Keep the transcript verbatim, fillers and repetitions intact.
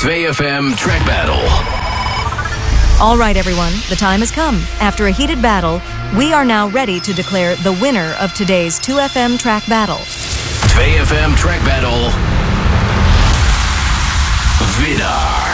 two F M Track Battle. All right, everyone, the time has come. After a heated battle, we are now ready to declare the winner of today's two F M Track Battle. two F M Track Battle. Winnaar.